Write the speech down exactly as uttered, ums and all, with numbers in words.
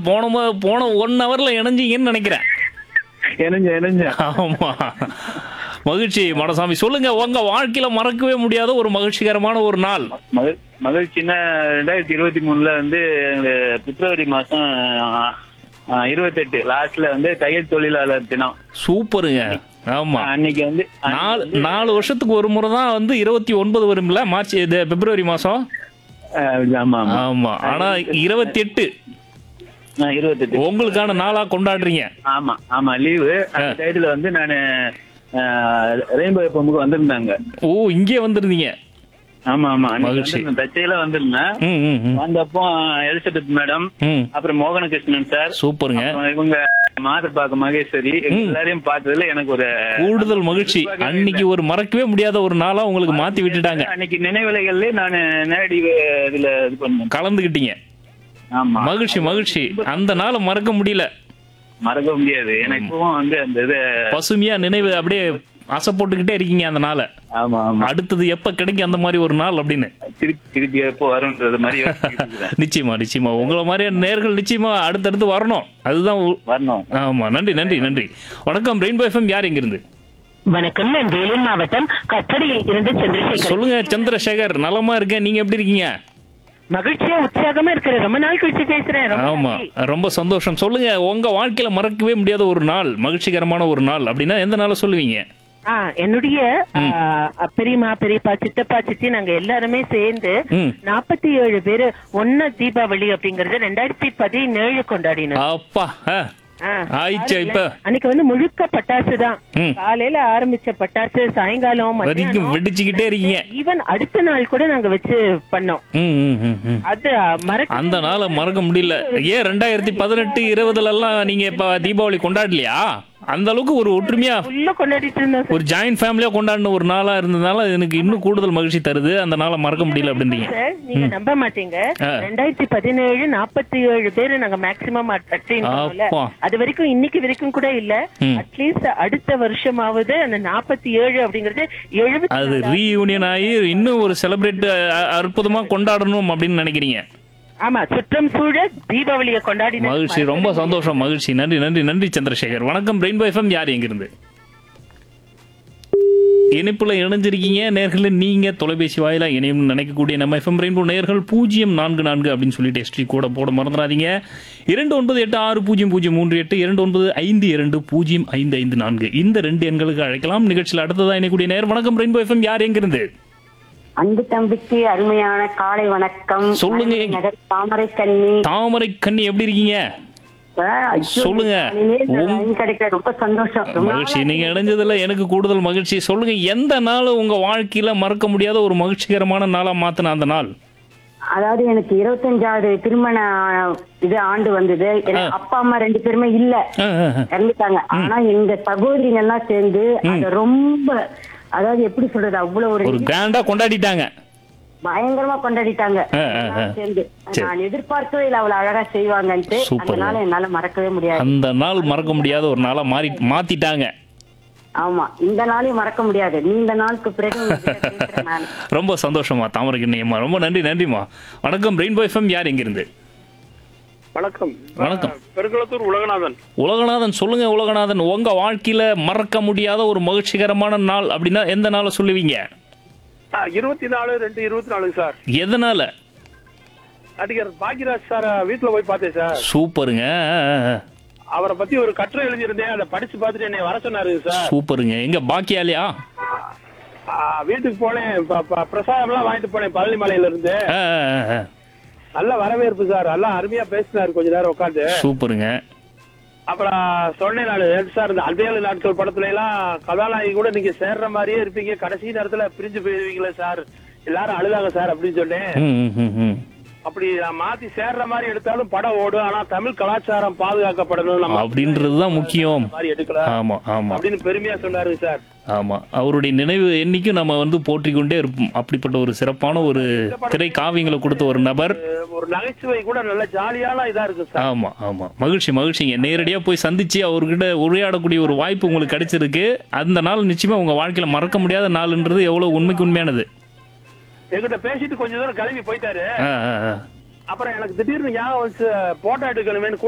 போன மு- போன ஒன் ஹவர்ல இணைஞ்சீங்கன்னு நினைக்கிறேன். இணைஞ்ச இணைஞ்ச ஆமா. மகிழ்ச்சி மடசாமி, சொல்லுங்க உங்க வாழ்க்கையில மறக்கவே முடியாத ஒரு மகிழ்ச்சிகரமான ஒரு நாள். மகிழ் மகிழ்ச்சின்னா ரெண்டாயிரத்தி இருபத்தி மூணுல வந்து எங்க பிப்ரவரி மாசம் இருபத்தெட்டு லாஸ்ட்ல வந்து தையல் தொழிலாளர் தினம். சூப்பருங்க. ஆமா, அன்னைக்கு வந்து நாலு நாலு வருஷத்துக்கு ஒரு முறை தான் வந்து இருபத்தி ஒன்பது வரும்ல, மார்ச் இது பிப்ரவரி மாசம். அஹ், ஆமா ஆமா ஆமா, ஆனா இருபத்தி எட்டு இருபத்தெட்டு உங்களுக்கான நாளா கொண்டாடுறீங்க. ஆமா ஆமா லீவு. அந்த டைத்துல வந்து நானு ரெயின்போ எஃப்எம்க்கு வந்திருந்தாங்க. ஓ, இங்கே வந்துருந்தீங்க. ஆமா ஆமா அன்னைக்கு மகிழ்ச்சி. வந்திருந்தேன். தச்சையில வந்திருந்தேன். ம், ம், ம். வந்தப்போ எலிசபெத் மேடம், ம், அப்புறம் மோகனகிருஷ்ணன் சார், சூப்பருங்க. அப்புறம் இவங்க மாதப்பாக்க மகேஸ்வரி, இவங்க எல்லாரையும் பார்த்ததுல எனக்கு ஒரு கூடுதல் மகிழ்ச்சி. அன்னைக்கு ஒரு மறக்கவே முடியாத ஒரு நாளா உங்களுக்கு மாத்தி விட்டுட்டாங்க. அன்னைக்கு நினைவலைகள்ல நான் நேரடி இதுல இது பண்ணேன், கலந்துகிட்டீங்க. ஆமா. மகிழ்ச்சி மகிழ்ச்சி. அந்த நாளை மறக்க முடியல. மறக்க முடியாது. எனக்கு இப்பவும் வந்து அந்த இது பசுமையா நினைவு அப்படியே ஆசை போட்டுக்கிட்டே இருக்கீங்க அந்த நாளை. ஆமா ஆமா அடுத்தது எப்ப கிடைக்கும் அந்த மாதிரி ஒரு நாள் அப்படின்னு. திருப்பி திருப்பி எப்போ வரும்ன்றது மாதிரி யோசிச்சுட்டு இருக்கிறேன். நிச்சயமா நிச்சயமா உங்களை மாதிரியான நேர்கள் நிச்சயமா அடுத்தடுத்து வரணும். அதுதான் உ- வரணும். ஆமா. நன்றி நன்றி நன்றி. வணக்கம் ரெயின்போ எஃப்எம், யார் எங்கிருந்து? வணக்கம், நான் வேலூர் மாவட்டம் கட்டடியில் இருந்து சந்திரசேகர். சொல்லுங்க சந்திரசேகர். நலமா இருக்கேன், நீங்க எப்படி இருக்கீங்க? மகிழ்ச்சியா உற்சாகமா இருக்கிற ரொம்ப நாள் கழிச்சு பேசுறேன். ரொம்ப ஆமா, நன்றி. ரொம்ப சந்தோஷம். சொல்லுங்க உங்க வாழ்க்கையில மறக்கவே முடியாத ஒரு நாள், மகிழ்ச்சிகரமான ஒரு நாள் அப்படின்னா எந்த நாளை சொல்லுவீங்க? ஆ, என்னுடைய ஆ, பெரியம்மா பெரியப்பா சித்தப்பா சித்தி நாங்க எல்லாருமே சேர்ந்து ம். நாற்பத்தி ஏழு பேரு ஒன்னா தீபாவளி அப்படிங்கறது ரெண்டாயிரத்தி பதினேழு கொண்டாடினோம். அப்பா. ஆ. ஆ, ஆயிடுச்சா இப்ப? அன்னைக்கு வந்து முழுக்க பட்டாசு தான். ம். காலையில ஆரம்பிச்ச பட்டாசு சாயங்காலம் வரைக்கும் வெடிச்சுக்கிட்டே இருக்கீங்க. ஈவன் அடுத்த நாள் கூட நாங்க வச்சு பண்ணோம். ம், ம், ம், ம். அது மறக்க அந்த நாளை மறக்க முடியல. ஏன் ரெண்டாயிரத்தி பதினெட்டு இருபதுல எல்லாம் நீங்க இப்ப தீபாவளி கொண்டாடலையா? அந்த அளவுக்கு ஒரு ஒற்றுமையா உள்ள கொண்டாடிட்டு இருந்தோம் சார். ஒரு ஜாயிண்ட் ஃபேமிலியா கொண்டாடின ஒரு நாளா இருந்ததுனால எனக்கு இன்னும் கூடுதல் மகிழ்ச்சி தருது. அந்த நாளை மறக்க முடியல அப்படின்றீங்க. சார், நீங்க நம்ப மாட்டீங்க, ஆ. ரெண்டாயிரத்தி பதினேழு நாற்பத்தி ஏழு பேரு நாங்க மேக்சிமம் அப்பா. அது வரைக்கும் இன்னைக்கு வரைக்கும் கூட இல்ல. ம். அட்லீஸ்ட் அடுத்த வருஷமாவது அந்த நாற்பத்தி ஏழு அப்படிங்கறது எழுபத்தி அது ரீயூனியன் ஆகி இன்னும் ஒரு செலிப்ரேட் அற்புதமா கொண்டாடணும் அப்படின்னு நினைக்கிறீங்க. ஆமா, சுற்றம் சூழ தீபாவளியை கொண்டாடி மகிழ்ச்சி, ரொம்ப சந்தோஷம். மகிழ்ச்சி. நன்றி நன்றி நன்றி சந்திரசேகர். வணக்கம் ரெயின்போ எஃப்எம், யார் எங்கிருந்து? இணைப்புல இணைஞ்சிருக்கீங்க நேர்கள. நீங்க தொலைபேசி வாயிலா இணையும் நினைக்கக்கூடிய நம்ம எஃப்எம் ரெயின்போ நேர்கள் பூஜ்ஜியம் நான்கு நான்கு அப்படின்னு சொல்லிட்டு எஸ்டி கூட போட மறந்துடாதீங்க. இரண்டு ஒன்பது எட்டு ஆறு பூஜ்ஜியம் பூஜ்ஜியம் மூன்று எட்டு இரண்டு ஒன்பது ஐந்து இரண்டு பூஜ்ஜியம் ஐந்து ஐந்து நான்கு இந்த ரெண்டு எண்களுக்கு அழைக்கலாம். நிகழ்ச்சியில் அடுத்ததா இணைக்கூடிய நேர். வணக்கம் ரெயின்போ எஃப்எம், யார் எங்கிருந்து? அன்பு தம்பிக்கு அருமையான காலை வணக்கம். சொல்லுங்க. நகர் தாமரை கண்ணி. தாமரை கண்ணி, எப்படி இருக்கீங்க? சொல்லுங்க. கிடைக்க ரொம்ப சந்தோஷம். ரொம்ப மகிழ்ச்சி. நாளா நீங்க இணைஞ்சதுல எனக்கு கூடுதல் மகிழ்ச்சி. சொல்லுங்க, எந்த நாள் உங்க வாழ்க்கையில மறக்க முடியாத ஒரு மகிழ்ச்சிகரமான நாளா மாத்தின அந்த நாள்? அதாவது எனக்கு இருபத்தஞ்சாவது திருமண இது ஆண்டு வந்தது. எனக்கு அப்பா அம்மா ரெண்டு பேருமே இல்ல, ஆ, ஆ, ஆ. இறந்துட்டாங்க. ஆனா எங்க சகோதரிங்க எல்லாம் சேர்ந்து அத ரொம்ப, அதாவது எப்படி சொல்றது, அவ்வளவு ஒரு ஒரு கிராண்டா கொண்டாடிட்டாங்க. பயங்கரமா கொண்டாடிட்டாங்க. ஆ, ஆ, ஆ. எல்லாம் சேர்ந்து சரி. நான் எதிர்பார்க்கவே இல்ல அவ்வளவு அழகா செய்வாங்கன்ட்டு. சூப்பர். அதனால என்னால மறக்கவே முடியாது. அந்த நாள் மறக்க முடியாத ஒரு நாளா மாறி மாத்திட்டாங்க. ஆமா, இந்த நாளையும் மறக்க முடியாது. நீண்ட நாளுக்கு பிறகு உங்ககிட்ட பேசுறேன் நான். ரொம்ப சந்தோஷமா தாமரை கண்ணியம்மா, ரொம்ப நன்றி நன்றிமா. வணக்கம் ரெயின்போ எஃப்எம், யார் எங்கிருந்து? வணக்கம். வணக்கம். பெருங்குளத்தூர் உலகநாதன். உலகநாதன். சொல்லுங்க உலகநாதன், உங்க வாழ்க்கையில மறக்க முடியாத ஒரு மகிழ்ச்சிகரமான நாள் அப்படின்னா எந்த நாளை சொல்லுவீங்க? இருபத்தி நாலு ரெண்டு இருபத்தி நாலு சார். எதனால? நடிகர் பாக்யராஜ் சார் வீட்டுல போய் பார்த்தேன் சார். சூப்பருங்க. ஆ, ஆ, ஆ. அவரை பத்தி ஒரு கட்டுரை எழுதியிருந்தேன், அதை படிச்சு பார்த்துட்டு என்னை வர சொன்னாரு சார். சூப்பருங்க. எங்க பாக்கியாலியா? ஆ, வீட்டுக்கு போனேன், ப- ப- பிரசாதம் எல்லாம் வாங்கிட்டு போனேன் பழனி மலையில இருந்து. ஆ, ஆ, ஆ. நல்ல வரவேற்பு சார், எல்லாம் அருமையா பேசினாரு கொஞ்ச நேரம் உட்காந்து. சூப்பருங்க. அப்புறம் சொன்னேன் நான், சார் இந்த அல்பேழு நாட்கள் படத்துல எல்லாம் கதாநாயகி கூட நீங்க சேர்ற மாதிரியே இருப்பீங்க, கடைசி நேரத்துல பிரிஞ்சு போயிருவீங்களே சார், எல்லாரும் அழுதாங்க சார் அப்படின்னு சொன்னேன். ம், ம், ம், ம். அப்படி நான் மாத்தி சேர்ற மாதிரி எடுத்தாலும் படம் ஓடும், ஆனா தமிழ் கலாச்சாரம் பாதுகாக்கப்படணும் நம்ம அப்படின்றதுதான் முக்கியம். மாதிரி எடுக்கலாம் ஆமா ஆமா அப்படின்னு பெருமையா சொன்னாரு சார். ஆமா, அவருடைய நினைவு என்னைக்கும் நம்ம வந்து போற்றிக் கொண்டே இருப்போம். அப்படிப்பட்ட ஒரு சிறப்பான ஒரு திரை காவியங்களை கொடுத்த ஒரு நபர். ஒரு நகைச்சுவை கூட நல்ல ஜாலியான இதா இருக்கு சார். ஆமா ஆமா, மகிழ்ச்சி மகிழ்ச்சிங்க. நேரடியா போய் சந்திச்சு அவர்கிட்ட உரையாடக்கூடிய ஒரு வாய்ப்பு உங்களுக்கு கிடைச்சிருக்கு. அந்த நாள் நிச்சயமா உங்க வாழ்க்கையில மறக்க முடியாத நாள்ன்றது எவ்வளவு உண்மைக்கு உண்மையானது. என்கிட்ட பேசிட்டு கொஞ்ச தூரம் கிளம்பி போயிட்டாரு. ஆ, ஆ, ஆ. அப்புறம் எனக்கு திடீர்னு ஞாபகம் வச்சு போட்டோ எடுக்கணுமேனு